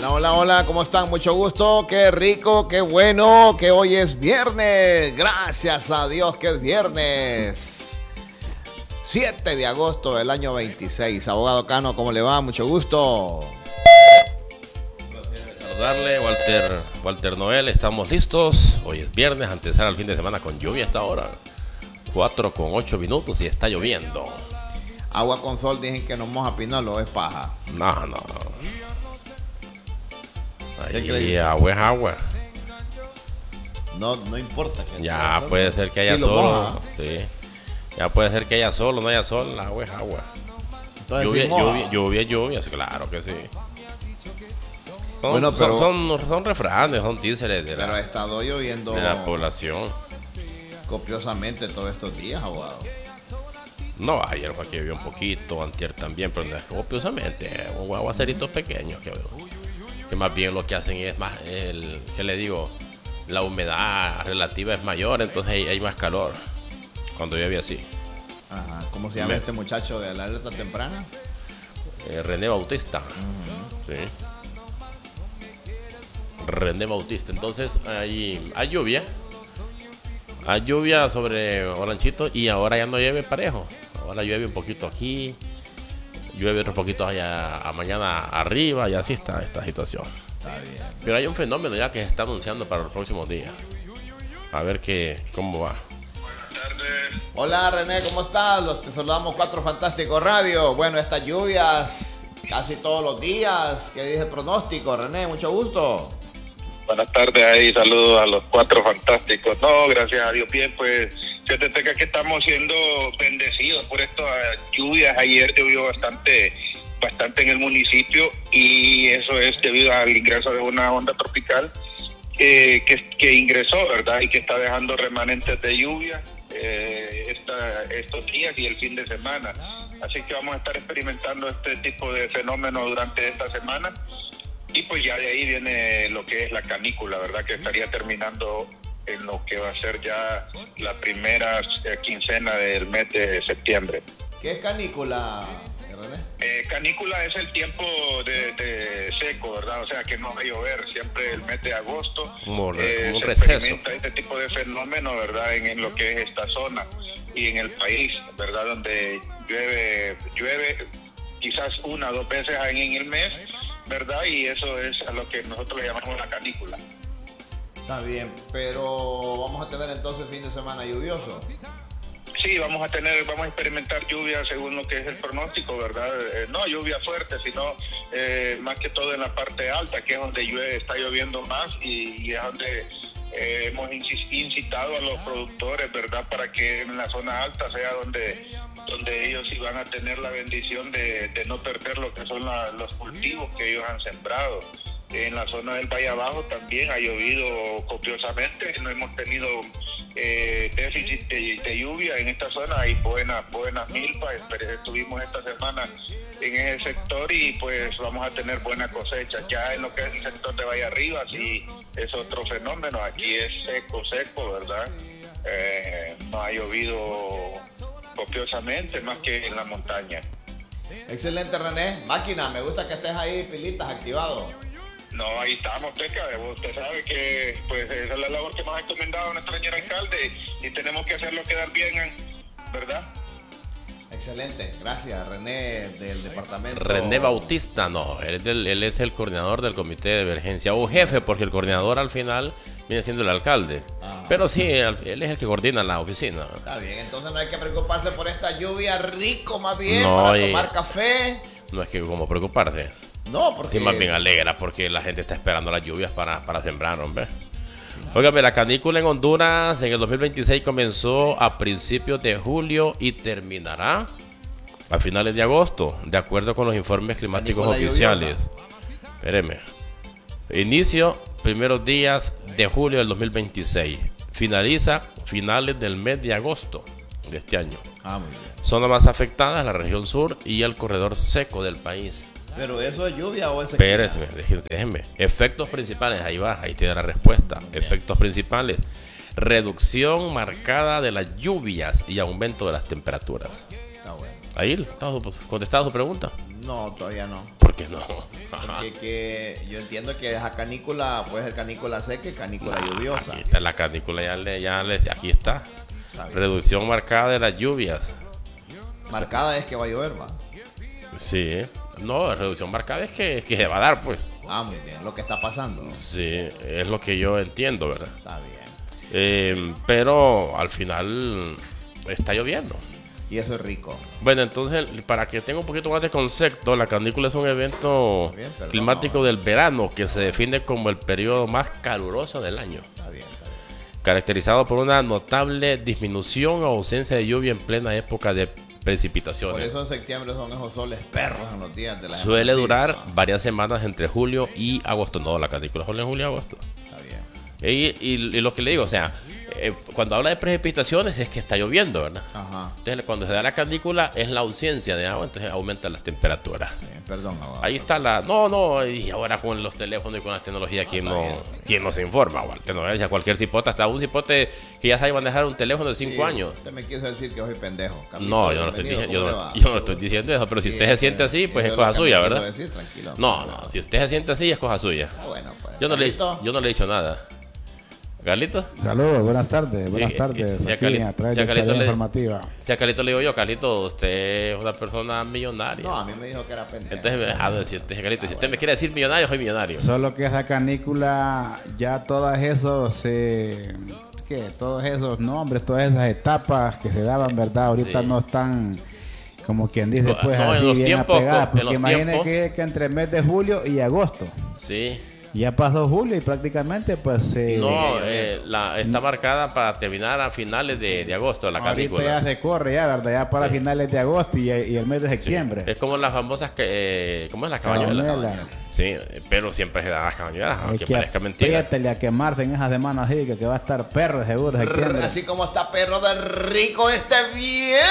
Hola, hola, hola, ¿cómo están? Mucho gusto, qué rico, qué bueno que hoy es viernes. Gracias a Dios que es viernes. 7 de agosto del año 26. Abogado Cano, ¿cómo le va? Mucho gusto. Saludarle, Walter Noel, estamos listos. Hoy es viernes, antes era el fin de semana con lluvia hasta ahora. 4:08 y está lloviendo. Agua con sol, dicen que no moja pinolo, es paja. No. Ahí agua es agua. No importa. Que ya puede ser que haya sol. Sí. Ya puede ser que haya sol o no haya sol, agua es agua. Entonces, lluvia, claro que sí. Bueno, pero, son refranes, son títeres pero ha estado lloviendo de la población. Copiosamente todos estos días, abogado. No, ayer fue que llovió un poquito, antier también, pero no es copiosamente, un aguaceritos pequeños que más bien lo que hacen es más, ¿qué le digo? La humedad relativa es mayor, entonces hay más calor cuando llueve así. Ajá. ¿Cómo se llama este muchacho de la alerta temprana? René Bautista. Sí. René Bautista. Entonces hay lluvia. Hay lluvia sobre Olanchito y ahora ya no llueve parejo. Ahora llueve un poquito aquí, llueve otro poquito allá a mañana arriba y así está esta situación. Está bien. Pero hay un fenómeno ya que se está anunciando para los próximos días. A ver cómo va. Buenas tardes. Hola René, ¿cómo estás? Te saludamos Cuatro Fantásticos Radio. Bueno, estas lluvias casi todos los días. ¿Qué dice el pronóstico, René? Mucho gusto. Buenas tardes ahí, saludos a los Cuatro Fantásticos. No, gracias a Dios, bien, pues fíjate que estamos siendo bendecidos por estas lluvias. Ayer llovió bastante en el municipio y eso es debido al ingreso de una onda tropical que ingresó, ¿verdad? Y que está dejando remanentes de lluvia estos días y el fin de semana. Así que vamos a estar experimentando este tipo de fenómenos durante esta semana. Y pues ya de ahí viene lo que es la canícula, ¿verdad? Que estaría terminando en lo que va a ser ya la primera quincena del mes de septiembre. ¿Qué es canícula, René? Canícula es el tiempo de seco, ¿verdad? O sea, que no va a llover siempre el mes de agosto. Como un se receso. Experimenta este tipo de fenómeno, ¿verdad? En lo que es esta zona y en el país, ¿verdad? Donde llueve quizás 1 o 2 veces en el mes, ¿verdad? Y eso es a lo que nosotros le llamamos la canícula. Está bien, pero vamos a tener entonces fin de semana lluvioso. Sí, vamos a experimentar lluvia según lo que es el pronóstico, ¿verdad? No lluvia fuerte, sino más que todo en la parte alta, que es donde está lloviendo más y es donde hemos incitado a los productores, ¿verdad? Para que en la zona alta sea donde ellos sí van a tener la bendición de no perder lo que son los cultivos que ellos han sembrado. En la zona del Valle Abajo también ha llovido copiosamente, no hemos tenido déficit de lluvia en esta zona, hay buenas milpas, estuvimos esta semana en ese sector y pues vamos a tener buena cosecha. Ya en lo que es el sector de Valle Arriba sí es otro fenómeno, aquí es seco, ¿verdad? No ha llovido copiosamente más que en la montaña. Excelente, René. Máquina, me gusta que estés ahí, pilitas, activado. No, ahí estamos, Teca. Usted sabe que pues esa es la labor que nos ha encomendado nuestro señor alcalde y tenemos que hacerlo quedar bien, ¿verdad? Excelente, gracias René del departamento. René Bautista, no, él es el coordinador del comité de emergencia o jefe, porque el coordinador al final viene siendo el alcalde. Ajá. Pero sí, él es el que coordina la oficina. Está bien, entonces no hay que preocuparse por esta lluvia, rico más bien, no, para tomar café. No es que como preocuparse. No, porque... Sí, más bien alegra porque la gente está esperando las lluvias para sembrar, hombre. Óigame, la canícula en Honduras en el 2026 comenzó a principios de julio y terminará a finales de agosto, de acuerdo con los informes climáticos oficiales. Espéreme. Inicio primeros días de julio del 2026. Finaliza finales del mes de agosto de este año. Muy bien. Zona más afectada es la región sur y el corredor seco del país. ¿Pero eso es lluvia o es sequía? Espérate, déjenme. Efectos principales, ahí va, ahí tiene la respuesta. Efectos principales: reducción marcada de las lluvias y aumento de las temperaturas. Está bueno. Ahí está contestada su pregunta. No, todavía no. ¿Por qué no? Porque que yo entiendo que esa canícula puede ser canícula seca y canícula lluviosa. Aquí está la canícula, aquí está. Está bien. Reducción marcada de las lluvias. Marcada es que va a llover, va. Sí. No, reducción marcada es que se va a dar, pues. Ah, muy bien. Lo que está pasando. Sí, es lo que yo entiendo, ¿verdad? Está bien. Pero al final está lloviendo. Y eso es rico. Bueno, entonces, para que tenga un poquito más de concepto, la canícula es un evento Bien, perdón, climático del verano que se define como el periodo más caluroso del año, Está bien. caracterizado por una notable disminución o ausencia de lluvia en plena época de Por precipitaciones. eso en septiembre son esos soles perros en los días de la Suele sí, durar ¿no? varias semanas entre julio y agosto. No, la canícula solo en julio y agosto. Está bien. Y lo que le digo, o sea, cuando habla de precipitaciones es que está lloviendo, ¿verdad? Ajá. Entonces, cuando se da la canícula es la ausencia de agua, entonces aumentan las temperaturas. Perdón, abogado. Ahí está la... No, y ahora con los teléfonos y con la tecnología, ¿quién no se informa? Tecnología, cualquier cipote, hasta un cipote que ya sabe manejar un teléfono de 5 años. Usted me quiso decir que soy pendejo. Capito, No, yo no estoy bienvenido, diciendo, ¿cómo le va? yo no estoy diciendo eso, pero si usted se siente así, pues es eso cosa lo que suya, me quiso ¿verdad? decir, tranquilo. No, si usted se siente así, es cosa suya. Ah, bueno, pues. Yo no le he dicho nada. ¿Carlito? Saludos, buenas tardes. Buenas tardes. si a Aquí, Cali- a través si a de Calito Tarea le- Informativa. Si a Carlito le digo yo, Carlito, usted es una persona millonaria. No, a mí me dijo que era pendejo. Entonces, si usted me quiere decir millonario, soy millonario. Solo que esa canícula, ya todos esos, todos esos nombres, todas esas etapas que se daban, ¿verdad? Ahorita Sí. no están, como quien dice, No, pues en así los bien tiempos, apegadas. en Porque los imagine tiempos. que entre el mes de julio y agosto. Sí. Ya pasó julio y prácticamente pues No, está marcada para terminar a finales de agosto la ahorita canícula. ya se corre ya, ¿verdad? Ya para Sí. finales de agosto y el mes de Sí. septiembre. Es como las famosas ¿cómo es la cabañuela? Cabañuela. Sí, pero siempre se dan las cabañuelas, Es aunque que parezca mentira. apriétele a quemarse en esa semana así, que va a estar perro de seguro septiembre. Así como está perro de rico este viernes.